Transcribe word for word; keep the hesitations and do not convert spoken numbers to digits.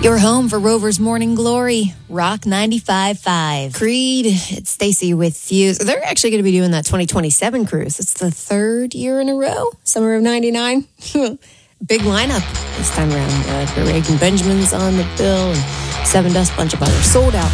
Your home for Rover's Morning Glory, Rock ninety-five point five. Creed, it's Stacy with you. They're actually going to be doing that twenty twenty-seven cruise. It's the third year in a row, summer of ninety-nine. Big lineup this time around. Uh, Reagan Benjamin's on the bill, and Seven Dust, bunch of others. Sold out.